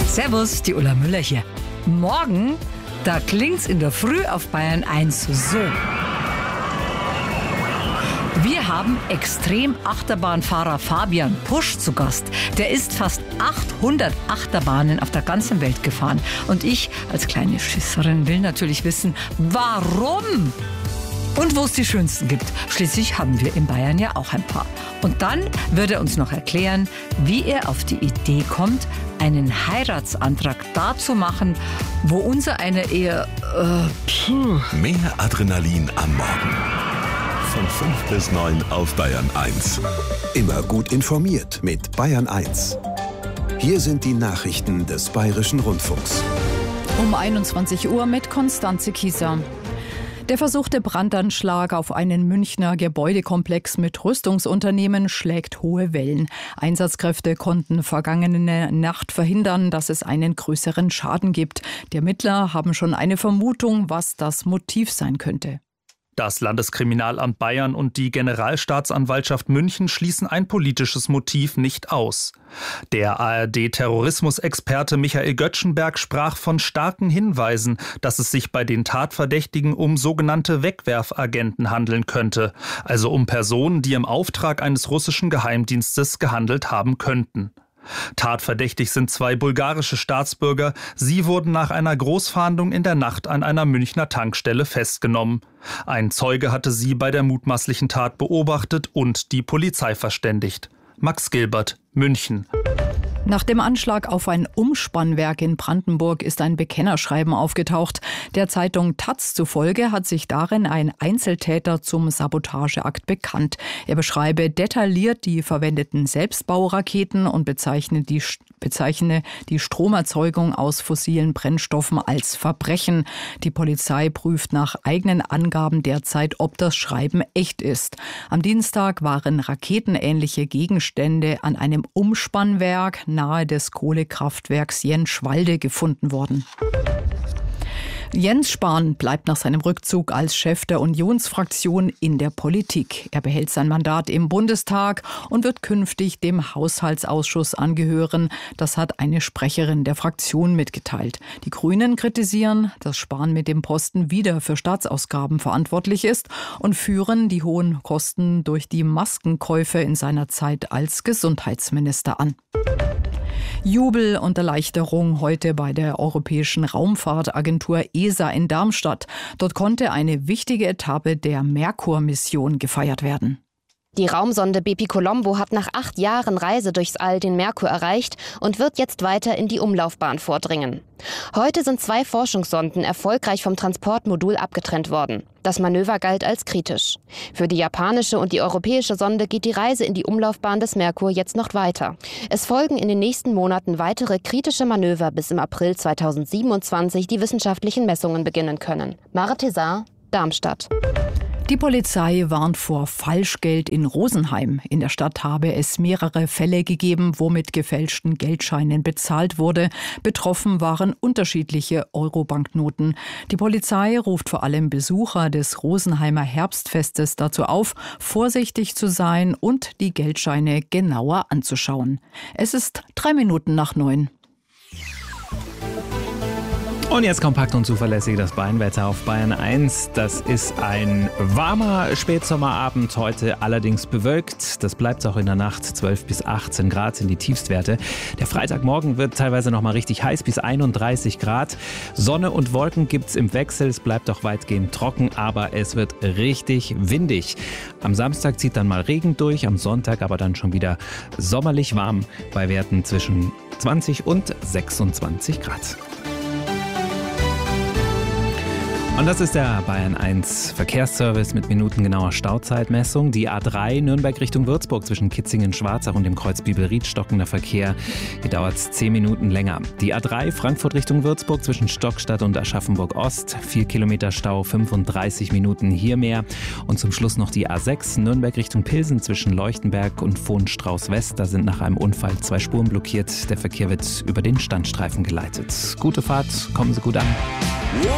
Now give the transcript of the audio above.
Servus, die Ulla Müller hier. Morgen, da klingt's in der Früh auf Bayern 1 so. Wir haben Extrem-Achterbahnfahrer Fabian Pusch zu Gast. Der ist fast 800 Achterbahnen auf der ganzen Welt gefahren. Und ich als kleine Schisserin will natürlich wissen, warum? Und wo es die schönsten gibt. Schließlich haben wir in Bayern ja auch ein paar. Und dann wird er uns noch erklären, wie er auf die Idee kommt, einen Heiratsantrag da zu machen, wo unser einer eher... Mehr Adrenalin am Morgen. Von 5 bis 9 auf Bayern 1. Immer gut informiert mit Bayern 1. Hier sind die Nachrichten des Bayerischen Rundfunks. Um 21 Uhr mit Konstanze Kieser. Der versuchte Brandanschlag auf einen Münchner Gebäudekomplex mit Rüstungsunternehmen schlägt hohe Wellen. Einsatzkräfte konnten vergangene Nacht verhindern, dass es einen größeren Schaden gibt. Die Ermittler haben schon eine Vermutung, was das Motiv sein könnte. Das Landeskriminalamt Bayern und die Generalstaatsanwaltschaft München schließen ein politisches Motiv nicht aus. Der ARD-Terrorismusexperte Michael Göttschenberg sprach von starken Hinweisen, dass es sich bei den Tatverdächtigen um sogenannte Wegwerfagenten handeln könnte, also um Personen, die im Auftrag eines russischen Geheimdienstes gehandelt haben könnten. Tatverdächtig sind 2 bulgarische Staatsbürger. Sie wurden nach einer Großfahndung in der Nacht an einer Münchner Tankstelle festgenommen. Ein Zeuge hatte sie bei der mutmaßlichen Tat beobachtet und die Polizei verständigt. Max Gilbert, München. Nach dem Anschlag auf ein Umspannwerk in Brandenburg ist ein Bekennerschreiben aufgetaucht. Der Zeitung taz zufolge hat sich darin ein Einzeltäter zum Sabotageakt bekannt. Er beschreibe detailliert die verwendeten Selbstbauraketen und bezeichne die Stromerzeugung aus fossilen Brennstoffen als Verbrechen. Die Polizei prüft nach eigenen Angaben derzeit, ob das Schreiben echt ist. Am Dienstag waren raketenähnliche Gegenstände an einem Umspannwerk nahe des Kohlekraftwerks Jenschwalde gefunden worden. Jens Spahn bleibt nach seinem Rückzug als Chef der Unionsfraktion in der Politik. Er behält sein Mandat im Bundestag und wird künftig dem Haushaltsausschuss angehören. Das hat eine Sprecherin der Fraktion mitgeteilt. Die Grünen kritisieren, dass Spahn mit dem Posten wieder für Staatsausgaben verantwortlich ist und führen die hohen Kosten durch die Maskenkäufe in seiner Zeit als Gesundheitsminister an. Jubel und Erleichterung heute bei der Europäischen Raumfahrtagentur ESA in Darmstadt. Dort konnte eine wichtige Etappe der Merkur-Mission gefeiert werden. Die Raumsonde Bepi-Colombo hat nach 8 Jahren Reise durchs All den Merkur erreicht und wird jetzt weiter in die Umlaufbahn vordringen. Heute sind 2 Forschungssonden erfolgreich vom Transportmodul abgetrennt worden. Das Manöver galt als kritisch. Für die japanische und die europäische Sonde geht die Reise in die Umlaufbahn des Merkur jetzt noch weiter. Es folgen in den nächsten Monaten weitere kritische Manöver, bis im April 2027 die wissenschaftlichen Messungen beginnen können. Mare Tezar, Darmstadt. Die Polizei warnt vor Falschgeld in Rosenheim. In der Stadt habe es mehrere Fälle gegeben, wo mit gefälschten Geldscheinen bezahlt wurde. Betroffen waren unterschiedliche Euro-Banknoten. Die Polizei ruft vor allem Besucher des Rosenheimer Herbstfestes dazu auf, vorsichtig zu sein und die Geldscheine genauer anzuschauen. Es ist 3 Minuten nach 9. Und jetzt kompakt und zuverlässig das Bayernwetter auf Bayern 1. Das ist ein warmer Spätsommerabend, heute allerdings bewölkt. Das bleibt auch in der Nacht, 12 bis 18 Grad sind die Tiefstwerte. Der Freitagmorgen wird teilweise noch mal richtig heiß, bis 31 Grad. Sonne und Wolken gibt's im Wechsel, es bleibt auch weitgehend trocken, aber es wird richtig windig. Am Samstag zieht dann mal Regen durch, am Sonntag aber dann schon wieder sommerlich warm bei Werten zwischen 20 und 26 Grad. Und das ist der Bayern 1 Verkehrsservice mit minutengenauer Stauzeitmessung. Die A3 Nürnberg Richtung Würzburg zwischen Kitzingen-Schwarzach und dem Kreuz Bibelried stockender Verkehr. Hier dauert es 10 Minuten länger. Die A3 Frankfurt Richtung Würzburg zwischen Stockstadt und Aschaffenburg Ost. 4 Kilometer Stau, 35 Minuten hier mehr. Und zum Schluss noch die A6 Nürnberg Richtung Pilsen zwischen Leuchtenberg und Vohnstrauß West. Da sind nach einem Unfall 2 Spuren blockiert. Der Verkehr wird über den Standstreifen geleitet. Gute Fahrt, kommen Sie gut an.